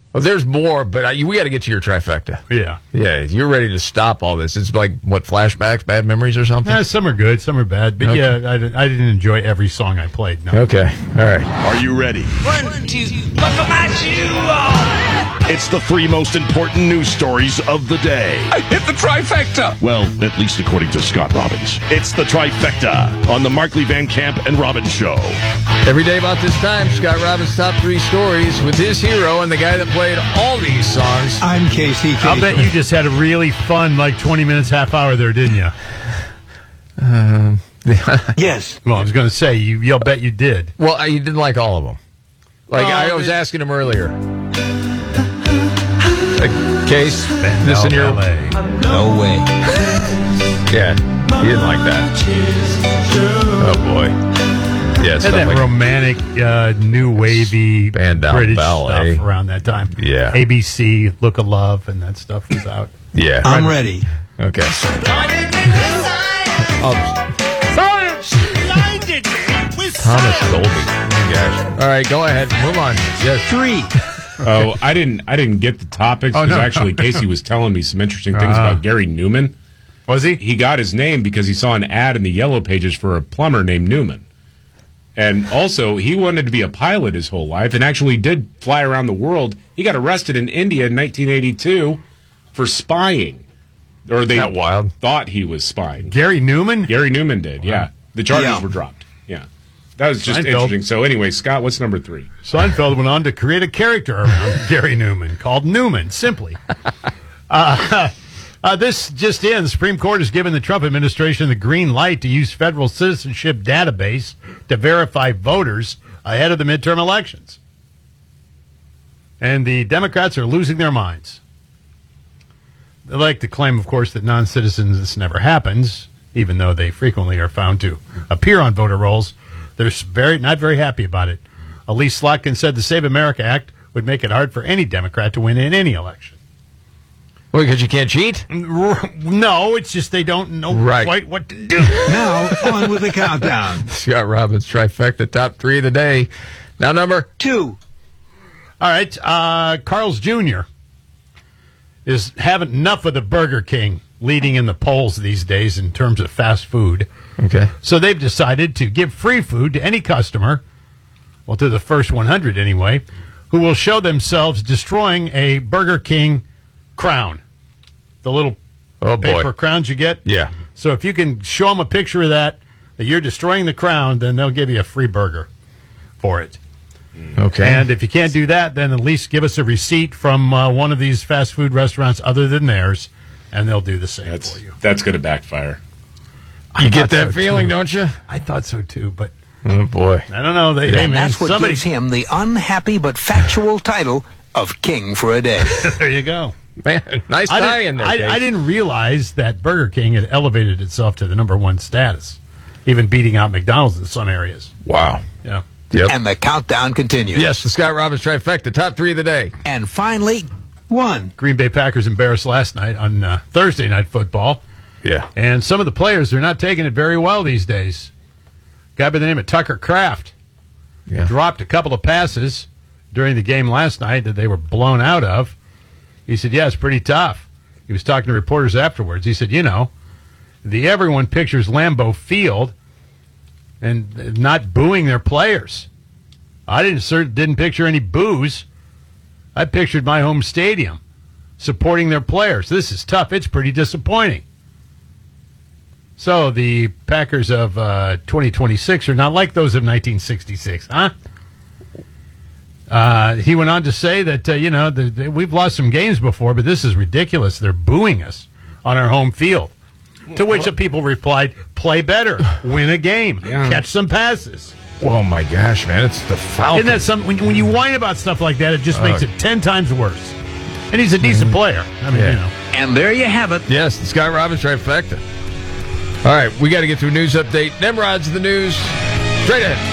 Well, there's more, but we got to get to your trifecta. Yeah. Yeah, you're ready to stop all this. It's like, what, flashbacks, bad memories or something? Some are good, some are bad. But Okay. yeah, I didn't enjoy every song I played. No. Okay, all right. Are you ready? 1, 2, buckle my shoe on. It's the 3 most important news stories of the day. I hit the trifecta. Well, at least according to Scott Robbins. It's the trifecta on the Markley Van Camp and Robbins Show. Every day about this time, Scott Robbins' top 3 stories with his hero and the guy that played all these songs. I'm Casey. I'll bet you just had a really fun, 20 minutes, half hour there, didn't you? Yes. Well, I was going to say, I'll bet you did. Well, you didn't like all of them. I was asking him earlier. Case, this in your... LA. No way. Yeah, he didn't like that. Oh, boy. Yeah, Had stuff that like... romantic, new wavy Spandau British Ballet. stuff around that time. Yeah. ABC, Look of Love, and that stuff was out. Yeah. I'm ready. Okay. Thomas Dolby. Oh, gosh. All right, go ahead. Move on. Yes. 3. Oh, I didn't get the topics because actually Casey was telling me some interesting things about Gary Newman. Was he? He got his name because he saw an ad in the Yellow Pages for a plumber named Newman. And also, he wanted to be a pilot his whole life and actually did fly around the world. He got arrested in India in 1982 for spying. Or they Isn't that wild? thought he was spying. Gary Newman? Gary Newman did, yeah. The charges Yeah. were dropped. Yeah. That was just Seinfeld. interesting. So anyway, Scott, what's number 3? Seinfeld went on to create a character around Gary Newman called Newman, simply. This just in. The Supreme Court has given the Trump administration the green light to use federal citizenship database to verify voters ahead of the midterm elections. And the Democrats are losing their minds. They like to claim, of course, that non-citizens, this never happens, even though they frequently are found to appear on voter rolls. They're not very happy about it. Elise Slotkin said the Save America Act would make it hard for any Democrat to win in any election. Well, because you can't cheat? No, it's just they don't know quite what to do. Now, on with the countdown. Scott Robbins, trifecta, top 3 of the day. Now, number 2. All right, Carl's Jr. is having enough of the Burger King leading in the polls these days in terms of fast food. Okay. So they've decided to give free food to any customer, well, to the first 100 anyway, who will show themselves destroying a Burger King crown. The little paper crowns you get. Yeah. So if you can show them a picture of that you're destroying the crown, then they'll give you a free burger for it. Okay. And if you can't do that, then at least give us a receipt from one of these fast food restaurants other than theirs, and they'll do the same for you. That's going to backfire. You get that feeling, don't you? I thought so too, but oh boy, I don't know. Hey, man, That's what gives him the unhappy but factual title of King for a Day. There you go. Man, nice tie in there. I didn't realize that Burger King had elevated itself to the #1 status, even beating out McDonald's in some areas. Wow. Yeah. Yep. And the countdown continues. Yes, the Scott Robbins trifecta, top 3 of the day. And finally, 1. Green Bay Packers embarrassed last night on Thursday Night Football. Yeah. And some of the players are not taking it very well these days. A guy by the name of Tucker Kraft dropped a couple of passes during the game last night that they were blown out of. He said, yeah, it's pretty tough. He was talking to reporters afterwards. He said, everyone pictures Lambeau and not booing their players. I didn't picture any boos. I pictured my home stadium supporting their players. This is tough. It's pretty disappointing. So the Packers of 2026 are not like those of 1966, huh? He went on to say that, we've lost some games before, but this is ridiculous. They're booing us on our home field. To which the people replied, play better, win a game, catch some passes. Oh, my gosh, man. It's the Falcons. Isn't that something? When you whine about stuff like that, it just makes it 10 times worse. And he's a decent player. I mean, And there you have it. Yes, the Scott Robbins trifecta. All right, we got to get to a news update. Nimrod's the news. Straight ahead.